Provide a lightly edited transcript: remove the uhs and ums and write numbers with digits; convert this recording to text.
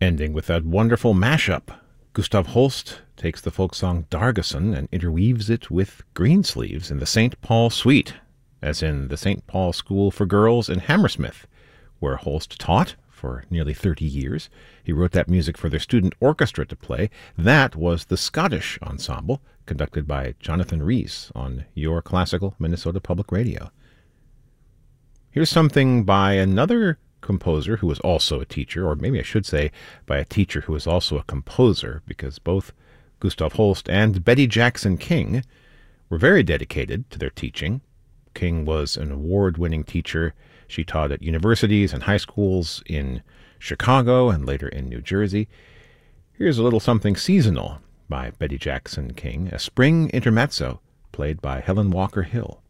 ending with that wonderful mashup. Gustav Holst takes the folk song Dargason and interweaves it with Greensleeves in the St. Paul Suite, as in the St. Paul School for Girls in Hammersmith, where Holst taught for nearly 30 years. He wrote that music for their student orchestra to play. That was the Scottish Ensemble, conducted by Jonathan Rees on Your Classical Minnesota Public Radio. Here's something by another composer who was also a teacher, or maybe I should say by a teacher who was also a composer, because both Gustav Holst and Betty Jackson King were very dedicated to their teaching. King was an award-winning teacher. She taught at universities and high schools in Chicago and later in New Jersey. Here's a little something seasonal by Betty Jackson King, a spring intermezzo played by Helen Walker Hill.